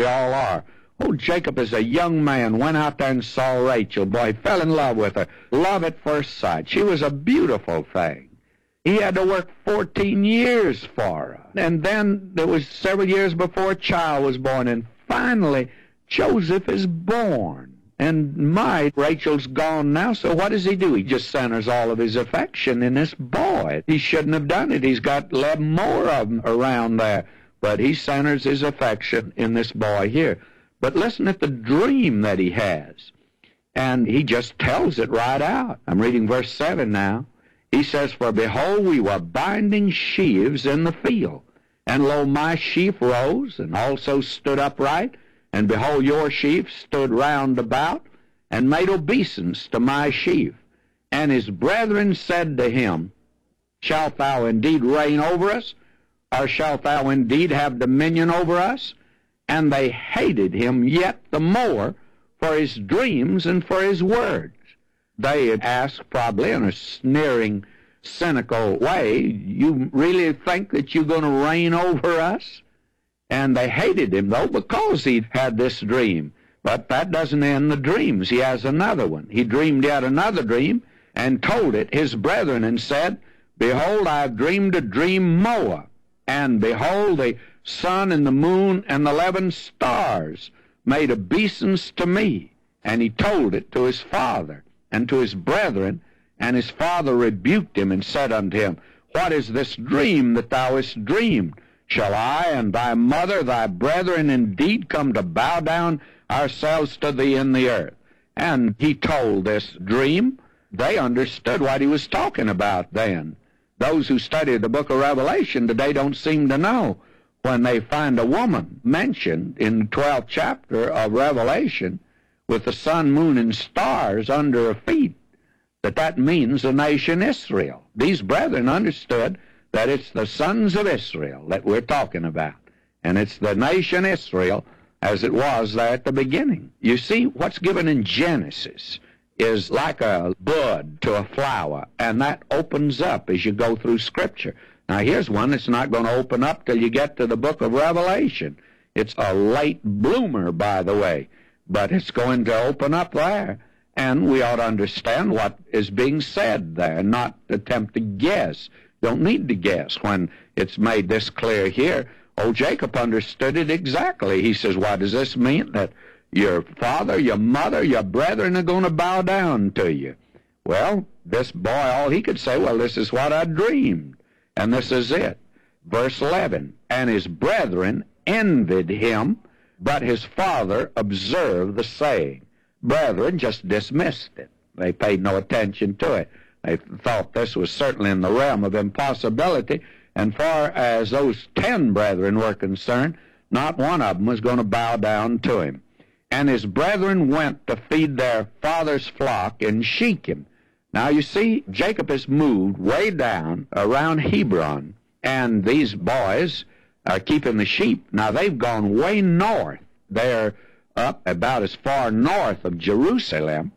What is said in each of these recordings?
all are. Oh, Jacob, as a young man, went out there and saw Rachel. Boy, he fell in love with her. Love at first sight. She was a beautiful thing. He had to work 14 years for her. And then there was several years before a child was born. And finally, Joseph is born. And Rachel's gone now, so what does he do? He just centers all of his affection in this boy. He shouldn't have done it. He's got 11 more of them around there. But he centers his affection in this boy here. But listen at the dream that he has. And he just tells it right out. I'm reading verse 7 now. He says, "For behold, we were binding sheaves in the field. And lo, my sheaf rose, and also stood upright. And behold, your sheaf stood round about, and made obeisance to my sheaf. And his brethren said to him, Shalt thou indeed reign over us? Or shalt thou indeed have dominion over us? And they hated him yet the more for his dreams and for his words." They had asked, probably in a sneering, cynical way, "You really think that you're going to reign over us?" And they hated him, though, because he had this dream. But that doesn't end the dreams. He has another one. He dreamed yet another dream and told it his brethren and said, "Behold, I have dreamed a dream more. And behold, the sun and the moon and the 11 stars made obeisance to me." And he told it to his father and to his brethren. And his father rebuked him and said unto him, "What is this dream that thou hast dreamed? Shall I and thy mother, thy brethren, indeed come to bow down ourselves to thee in the earth?" And he told this dream. They understood what he was talking about then. Those who study the book of Revelation today don't seem to know. When they find a woman mentioned in the 12th chapter of Revelation with the sun, moon, and stars under her feet, that means the nation Israel. These brethren understood that it's the sons of Israel that we're talking about. And it's the nation Israel as it was there at the beginning. You see, what's given in Genesis is like a bud to a flower, and that opens up as you go through Scripture. Now, here's one that's not going to open up till you get to the book of Revelation. It's a late bloomer, by the way, but it's going to open up there. And we ought to understand what is being said there, not attempt to guess. Don't need to guess when it's made this clear here. Oh, Jacob understood it exactly. He says, what does this mean? That your father, your mother, your brethren are going to bow down to you. Well, this boy, all he could say, well, this is what I dreamed. And this is it. Verse 11, "And his brethren envied him, but his father observed the saying." Brethren just dismissed it. They paid no attention to it. They thought this was certainly in the realm of impossibility. And far as those 10 brethren were concerned, not one of them was going to bow down to him. "And his brethren went to feed their father's flock in Shechem." Now, you see, Jacob has moved way down around Hebron, and these boys are keeping the sheep. Now, they've gone way north. They're up about as far north of Jerusalem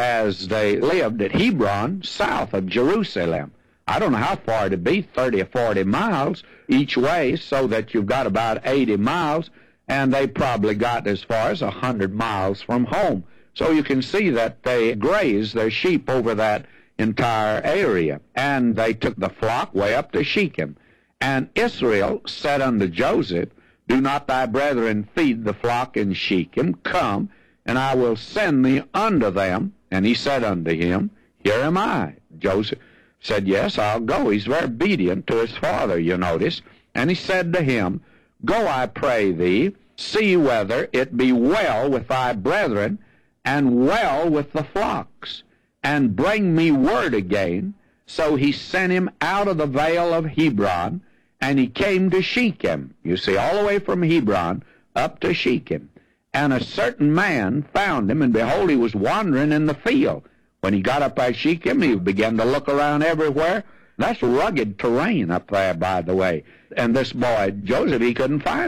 as they lived at Hebron, south of Jerusalem. I don't know how far it'd be, 30 or 40 miles each way, so that you've got about 80 miles, and they probably got as far as 100 miles from home. So you can see that they grazed their sheep over that entire area. And they took the flock way up to Shechem. And Israel said unto Joseph, "Do not thy brethren feed the flock in Shechem? Come, and I will send thee unto them." And he said unto him, "Here am I." Joseph said, "Yes, I'll go." He's very obedient to his father, you notice. And he said to him, "Go, I pray thee, see whether it be well with thy brethren, and well with the flocks, and bring me word again." So he sent him out of the vale of Hebron, and he came to Shechem. You see, all the way from Hebron up to Shechem. And a certain man found him, and behold, he was wandering in the field. When he got up by Shechem, he began to look around everywhere. That's rugged terrain up there, by the way. And this boy, Joseph, he couldn't find